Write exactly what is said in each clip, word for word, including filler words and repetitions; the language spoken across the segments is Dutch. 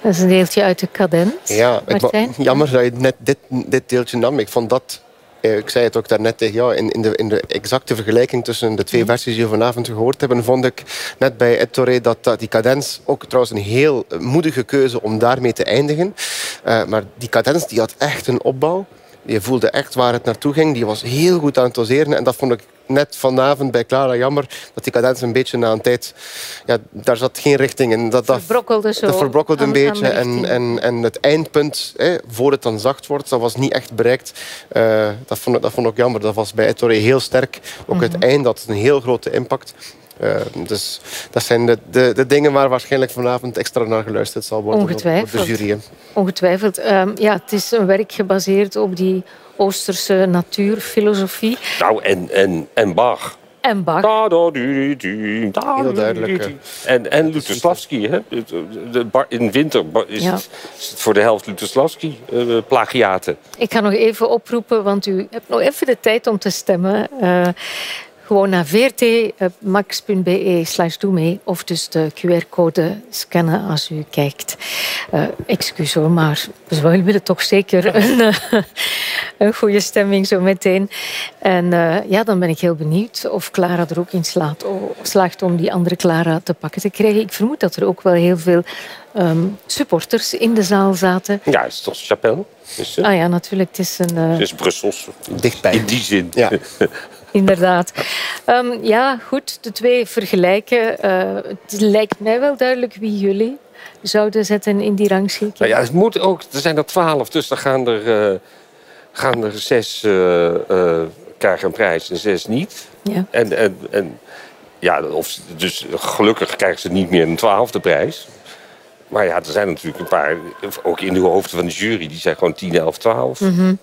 Dat is een deeltje uit de cadens. Ja, ik, jammer dat je net dit, dit deeltje nam. Ik vond dat, ik zei het ook daarnet tegen jou, in, in, de, in de exacte vergelijking tussen de twee mm. versies die we vanavond gehoord hebben, vond ik net bij Ettore dat, dat die cadens, ook trouwens een heel moedige keuze om daarmee te eindigen. Uh, maar die cadens die had echt een opbouw. Je voelde echt waar het naartoe ging. Die was heel goed aan het doseren. En dat vond ik net vanavond bij Clara jammer. Dat die cadens een beetje na een tijd... Ja, daar zat geen richting in. Dat, dat verbrokkelde zo. Dat verbrokkelde een beetje. En, en, en het eindpunt, hè, voor het dan zacht wordt, dat was niet echt bereikt. Uh, dat, vond, dat vond ik jammer. Dat was bij Ettore heel sterk. Ook mm-hmm. het eind had een heel grote impact. Uh, dus dat zijn de, de, de dingen waar waarschijnlijk vanavond extra naar geluisterd zal worden. Ongetwijfeld. Door de jury. Ongetwijfeld. Um, ja, het is een werk gebaseerd op die Oosterse natuurfilosofie. Nou, en, en, en Bach. En Bach. Da, da, du, du, da, heel duidelijk. En, en Lutoslawski. Hè? In winter is, ja. het, is het voor de helft Lutoslawski uh, plagiaten. Ik ga nog even oproepen, want u hebt nog even de tijd om te stemmen. Uh, Gewoon naar v r t max punt b e slash doe mee of dus de Q R-code scannen als u kijkt. Uh, excuus hoor, maar we willen toch zeker een, uh, een goede stemming zo meteen. En uh, ja, dan ben ik heel benieuwd of Clara er ook in slaat, slaagt om die andere Clara te pakken te krijgen. Ik vermoed dat er ook wel heel veel um, supporters in de zaal zaten. Ja, het is toch Chapelle? Is ah ja, natuurlijk. Het is een... Uh... Het is Brussels. Dichtbij. In die zin. Ja. Inderdaad. Um, ja, goed, de twee vergelijken. Uh, het lijkt mij wel duidelijk wie jullie zouden zetten in die rangschikking. Nou ja, het moet ook. Er zijn er twaalf, dus dan gaan er, uh, gaan er zes uh, uh, krijgen een prijs en zes niet. Ja. En, en, en ja, of, dus gelukkig krijgen ze niet meer een twaalfde prijs. Maar ja, er zijn natuurlijk een paar, ook in de hoofden van de jury, die zijn gewoon tien, elf, twaalf. Mm-hmm.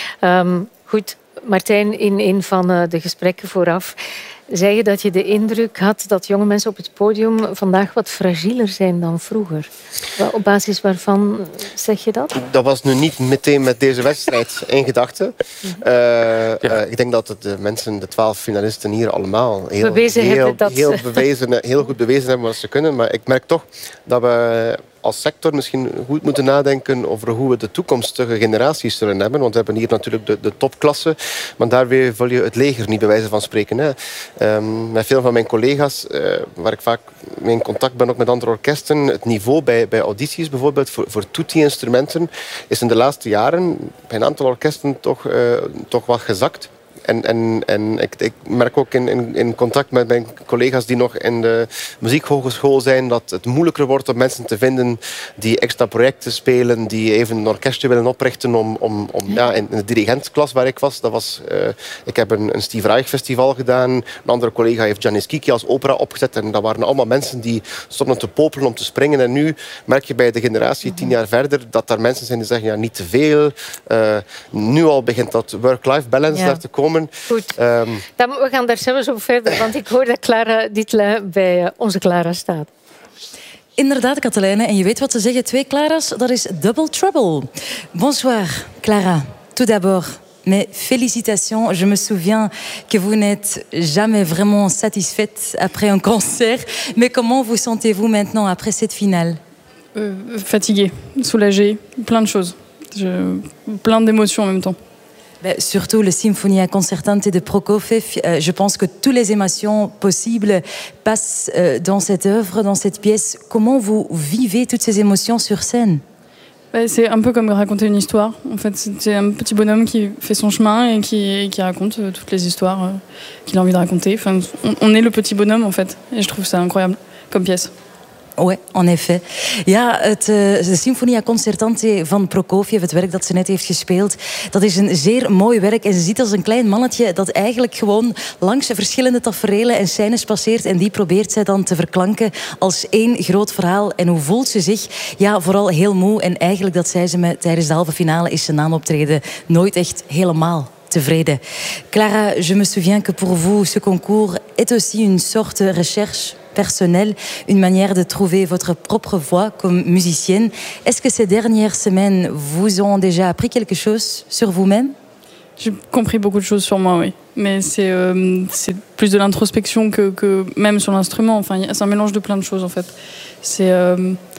Um, goed. Martijn, in een van de gesprekken vooraf zei je dat je de indruk had dat jonge mensen op het podium vandaag wat fragieler zijn dan vroeger. Op basis waarvan zeg je dat? Dat was nu niet meteen met deze wedstrijd in gedachten. Uh, ja. uh, ik denk dat de mensen, de twaalf finalisten hier allemaal heel, bewezen heel, dat heel, bewezen, heel goed bewezen hebben wat ze kunnen. Maar ik merk toch dat we als sector misschien goed moeten nadenken over hoe we de toekomstige generaties zullen hebben. Want we hebben hier natuurlijk de, de topklasse. Maar daar weer wil je het leger niet bij wijze van spreken. Hè. Um, met veel van mijn collega's, uh, waar ik vaak mee in contact ben, ook met andere orkesten, het niveau bij, bij audities bijvoorbeeld voor, voor tutti-instrumenten is in de laatste jaren bij een aantal orkesten toch, uh, toch wat gezakt. En, en, en ik, ik merk ook in, in, in contact met mijn collega's die nog in de muziekhogeschool zijn, dat het moeilijker wordt om mensen te vinden die extra projecten spelen, die even een orkestje willen oprichten om, om, om ja, in de dirigentsklas waar ik was, dat was uh, ik heb een, een Steve Reich festival gedaan. Een andere collega heeft Janis Kiki als opera opgezet. En dat waren allemaal mensen die stonden te popelen om te springen. En nu merk je bij de generatie tien jaar verder dat daar mensen zijn die zeggen, ja, niet te veel. Uh, nu al begint dat work-life balance ja. daar te komen. Goed. Um, Dan, we gaan daar zelfs over verder, want ik hoor dat Clara Ditlen bij uh, onze Clara staat. Inderdaad, Katelijne. En je weet wat ze zeggen, twee Clara's, dat is double trouble. Bonsoir, Clara. Tout d'abord, mes félicitations. Je me souviens que vous n'êtes jamais vraiment satisfaite après un concert. Mais comment vous sentez-vous maintenant après cette finale? euh, Fatiguée, soulagée, plein de choses. Je... Plein d'émotions en même temps. Ben, surtout le Sinfonia Concertante de Prokofiev. Euh, je pense que toutes les émotions possibles passent euh, dans cette œuvre, dans cette pièce. Comment vous vivez toutes ces émotions sur scène? Ben, c'est un peu comme raconter une histoire. En fait, c'est un petit bonhomme qui fait son chemin et qui, qui raconte euh, toutes les histoires euh, qu'il a envie de raconter. Enfin, on, on est le petit bonhomme, en fait. Et je trouve ça incroyable comme pièce. Oui, en effet. Ja, het, uh, de Sinfonia Concertante van Prokofiev, het werk dat ze net heeft gespeeld, dat is een zeer mooi werk. En ze ziet als een klein mannetje dat eigenlijk gewoon langs verschillende taferelen en scènes passeert. En die probeert zij dan te verklanken als één groot verhaal. En hoe voelt ze zich? Ja, vooral heel moe. En eigenlijk, dat zei ze me tijdens de halve finale, is ze na een optreden nooit echt helemaal tevreden. Clara, je me souviens que pour vous, ce concours est aussi une sorte de recherche personnelle, une manière de trouver votre propre voix comme musicienne. Est-ce que ces dernières semaines vous ont déjà appris quelque chose sur vous-même? J'ai compris beaucoup de choses sur moi, oui. Mais c'est euh, c'est plus de l'introspection que, que même sur l'instrument. Enfin, c'est un mélange de plein de choses, en fait. C'est... Euh,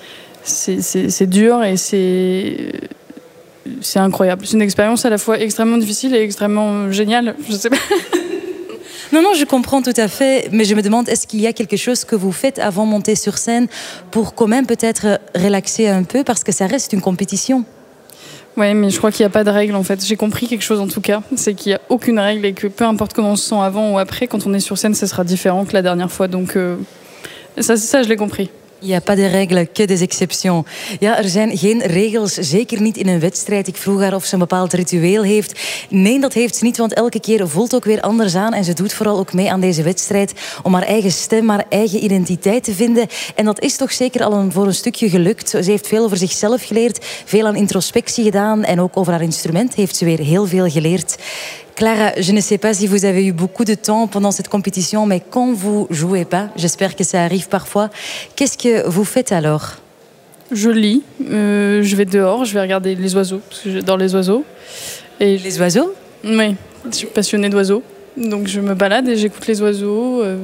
c'est dur et c'est incroyable. C'est une expérience à la fois extrêmement difficile et extrêmement géniale. Je sais pas. Non, non, je comprends tout à fait, mais je me demande, est-ce qu'il y a quelque chose que vous faites avant de monter sur scène pour quand même peut-être relaxer un peu, parce que ça reste une compétition? Oui, mais je crois qu'il n'y a pas de règle en fait. J'ai compris quelque chose en tout cas, c'est qu'il n'y a aucune règle et que peu importe comment on se sent avant ou après, quand on est sur scène, ce sera différent que la dernière fois. Donc euh, ça, ça, je l'ai compris. Il n'y a pas de regels, que des exceptions. Ja, er zijn geen regels, zeker niet in een wedstrijd. Ik vroeg haar of ze een bepaald ritueel heeft. Nee, dat heeft ze niet, want elke keer voelt ook weer anders aan. En ze doet vooral ook mee aan deze wedstrijd om haar eigen stem, haar eigen identiteit te vinden. En dat is toch zeker al een, voor een stukje gelukt. Ze heeft veel over zichzelf geleerd, veel aan introspectie gedaan. En ook over haar instrument heeft ze weer heel veel geleerd. Clara, je ne sais pas si vous avez eu beaucoup de temps pendant cette compétition, mais quand vous jouez pas, j'espère que ça arrive parfois, qu'est-ce que vous faites alors? Je lis, euh, je vais dehors, je vais regarder les oiseaux, parce que j'adore les oiseaux. Et les oiseaux? Oui, je suis passionnée d'oiseaux, donc je me balade et j'écoute les oiseaux. Euh,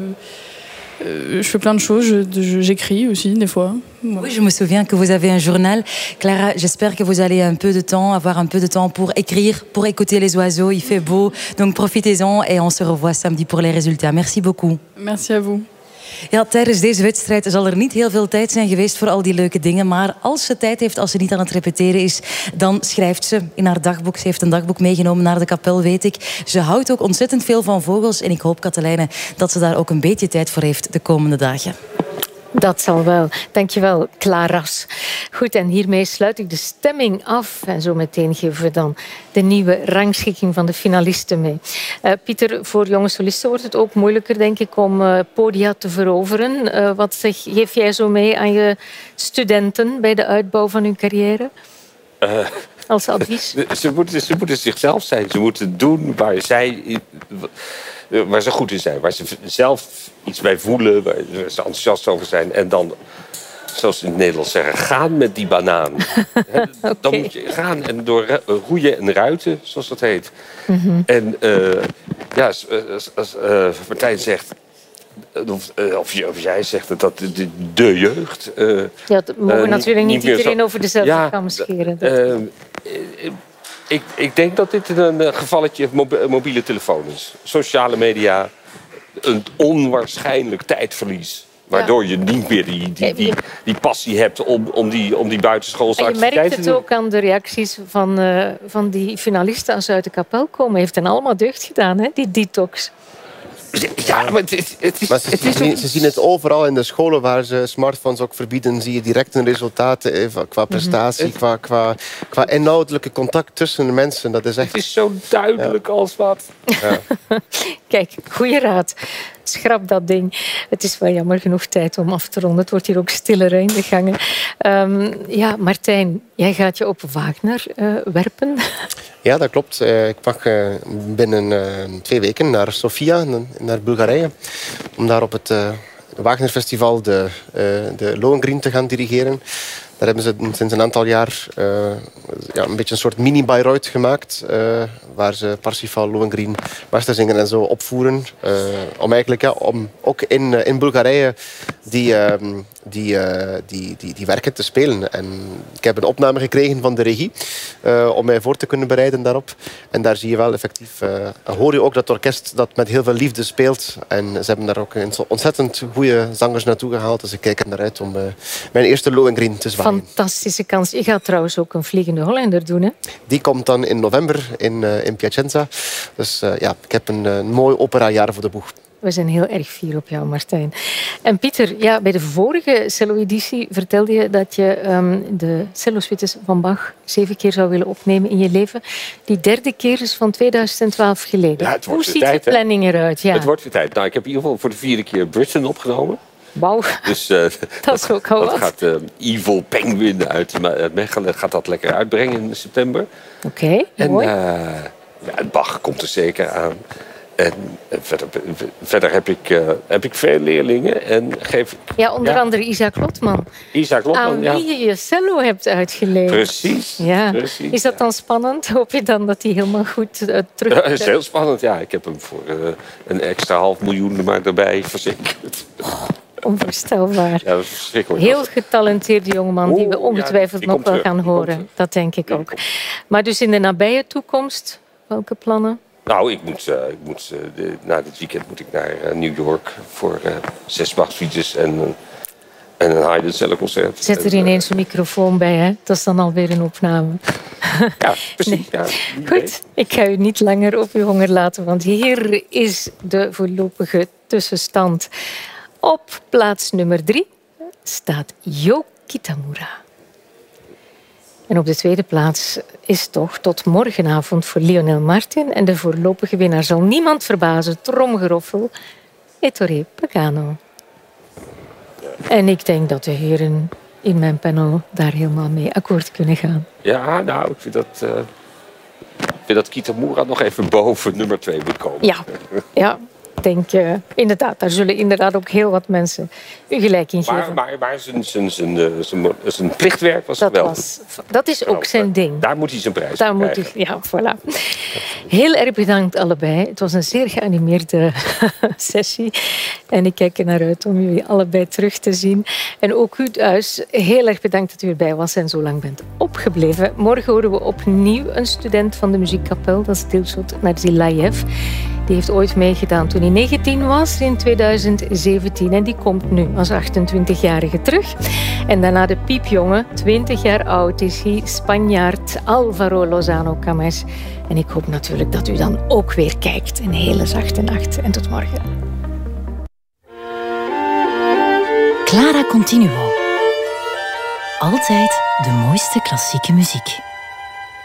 euh, je fais plein de choses, j'écris aussi des fois. Voilà. Oui, je me souviens que vous avez un journal. Clara, j'espère que vous allez un peu de temps, avoir un peu de temps pour écrire, pour écouter les oiseaux. Il fait beau, donc profitez-en et on se revoit samedi pour les résultats. Merci beaucoup. Merci à vous. Ja, tijdens deze wedstrijd zal er niet heel veel tijd zijn geweest voor al die leuke dingen. Maar als ze tijd heeft, als ze niet aan het repeteren is, dan schrijft ze in haar dagboek. Ze heeft een dagboek meegenomen naar de kapel, weet ik. Ze houdt ook ontzettend veel van vogels. En ik hoop, Katelijne, dat ze daar ook een beetje tijd voor heeft de komende dagen. Dat zal wel. Dankjewel, Claras. Goed, en hiermee sluit ik de stemming af. En zo meteen geven we dan de nieuwe rangschikking van de finalisten mee. Uh, Pieter, voor jonge solisten wordt het ook moeilijker, denk ik, om uh, podia te veroveren. Uh, wat zeg, geef jij zo mee aan je studenten bij de uitbouw van hun carrière? Uh, Als advies? Ze moeten, ze moeten zichzelf zijn. Ze moeten doen waar zij... waar ze goed in zijn, waar ze zelf iets bij voelen, waar ze enthousiast over zijn. En dan, zoals ze in het Nederlands zeggen, gaan met die banaan. Okay. Dan moet je gaan en door roeien en ruiten, zoals dat heet. Mm-hmm. En uh, ja, als, als uh, Martijn zegt, of, uh, of, of jij zegt dat, dat de, de jeugd... Uh, ja, dat mogen uh, natuurlijk niet, niet iedereen zo, over dezelfde ja, kam scheren. Uh, uh, Ik, ik denk dat dit een gevalletje mobiele telefoon is. Sociale media, een onwaarschijnlijk tijdverlies. Waardoor ja. je niet meer die, die, die, die passie hebt om, om, die, om die buitenschoolse activiteiten te doen. Je merkt het ook aan de reacties van, uh, van die finalisten als ze uit de kapel komen. Heeft hen allemaal deugd gedaan, hè, die detox. Ja, maar, het is, het is, maar ze, het is zien, ze zien het overal in de scholen waar ze smartphones ook verbieden. Zie je direct een resultaat qua prestatie, mm-hmm. qua, qua, qua inhoudelijke contact tussen de mensen. Dat is echt... Het is zo duidelijk ja. als wat. Ja. Kijk, goede raad. Schrap dat ding. Het is wel jammer genoeg tijd om af te ronden. Het wordt hier ook stiller in de gangen. Um, ja, Martijn, jij gaat je op Wagner uh, werpen. Ja, dat klopt. Uh, ik mag uh, binnen uh, twee weken naar Sofia, naar Bulgarije. Om daar op het uh, Wagner Festival de, uh, de Lohengrin te gaan dirigeren. Daar hebben ze sinds een aantal jaar uh, ja, een beetje een soort mini-Bayreuth gemaakt. Uh, waar ze Parsifal, Lohengrin, Masterzingen en zo opvoeren. Uh, om eigenlijk ja, om ook in, uh, in Bulgarije die, uh, die, uh, die, die, die werken te spelen. En ik heb een opname gekregen van de regie uh, om mij voor te kunnen bereiden daarop. En daar zie je wel effectief, uh, hoor je ook dat orkest dat met heel veel liefde speelt. En ze hebben daar ook ontzettend goede zangers naartoe gehaald. Dus ik kijk er naar uit om uh, mijn eerste Lohengrin te zwaaien. Fantastische kans. Je gaat trouwens ook een Vliegende Hollander doen, hè? Die komt dan in november in, uh, in Piacenza. Dus uh, ja, ik heb een, een mooi operajaar voor de boeg. We zijn heel erg fier op jou, Martijn. En Pieter, ja, bij de vorige cello-editie vertelde je dat je um, de cello-suites van Bach zeven keer zou willen opnemen in je leven. Die derde keer is van tweeduizend twaalf geleden. Ja, Hoe ziet tijd, de planning eruit? Ja. Het wordt weer tijd. Nou, ik heb in ieder geval voor de vierde keer Britain opgenomen. Wauw, dus, uh, dat is ook al wat. Dat gaat uh, Evil Penguin uit Mechelen gaat dat lekker uitbrengen in september. Oké, okay, en, mooi. Uh, ja, Bach komt er zeker aan. En, en verder, verder heb, ik, uh, heb ik veel leerlingen. En geef ik, ja, onder ja. andere Isaac Lotman. Isaac Lotman, aan ja. wie je je cello hebt uitgeleend. Precies. Ja. precies is dat ja. dan spannend? Hoop je dan dat hij helemaal goed uh, terug... Ja, dat is heel spannend, ja. Ik heb hem voor uh, een extra half miljoen er maar erbij verzekerd. onvoorstelbaar. Ja, dat is verschrikkelijk. Heel getalenteerde jongeman die we Oeh, ongetwijfeld ja, die nog wel komt gaan terug, die horen. komt Dat denk ik Die ook. komt. Maar dus in de nabije toekomst, welke plannen? Nou, ik moet, uh, ik moet uh, de, na dit weekend moet ik naar uh, New York voor uh, zes Bach-suites en, uh, en een Haydn-cellenconcert. Zet er en, ineens een microfoon bij, hè? Dat is dan alweer een opname. Ja, precies. Nee. Ja, Goed, ik ga u niet langer op uw honger laten, want hier is de voorlopige tussenstand. Op plaats nummer drie staat Yo Kitamura. En op de tweede plaats is toch tot morgenavond voor Lionel Martin. En de voorlopige winnaar zal niemand verbazen, tromgeroffel, Ettore Pagano. En ik denk dat de heren in mijn panel daar helemaal mee akkoord kunnen gaan. Ja, nou, ik vind dat, uh, ik vind dat Kitamura nog even boven nummer twee moet komen. Ja, ja. Ik denk, uh, inderdaad, daar zullen inderdaad ook heel wat mensen u gelijk in geven. Maar, maar, maar zijn, zijn, zijn, uh, zijn, zijn plichtwerk was dat, geweldig. was, dat is ook zijn ding. Daar moet hij zijn prijs Daar voor moet krijgen. ik, ja, voilà. Heel erg bedankt allebei. Het was een zeer geanimeerde sessie. En ik kijk er naar uit om jullie allebei terug te zien. En ook u thuis, heel erg bedankt dat u erbij was en zo lang bent opgebleven. Morgen horen we opnieuw een student van de muziekkapel. Dat is Dilshot Narzilayev. Die heeft ooit meegedaan toen hij negentien was, in tweeduizend zeventien. En die komt nu als achtentwintigjarige terug. En daarna de piepjongen, twintig jaar oud, is hij Spanjaard Alvaro Lozano Cames. En ik hoop natuurlijk dat u dan ook weer kijkt. Een hele zachte nacht en tot morgen. Clara Continuo. Altijd de mooiste klassieke muziek.